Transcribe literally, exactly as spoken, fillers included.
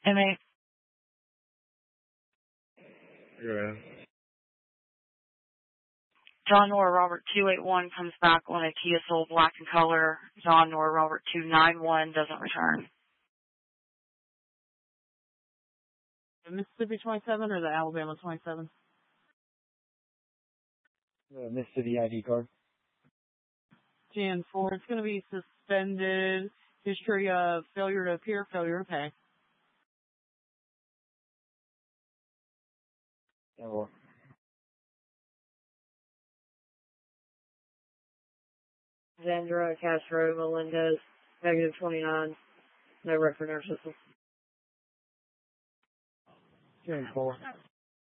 M A. Yeah. John Nora Robert two eight one comes back on a Kia Soul black in color. John Nora Robert two nine one doesn't return. The Mississippi twenty-seven or the Alabama twenty-seven? The Mississippi I D card. ten four. It's going to be suspended. History of failure to appear, failure to pay. ten four. Zandra Castro Melendez, negative twenty-nine. No record in our system. ten four.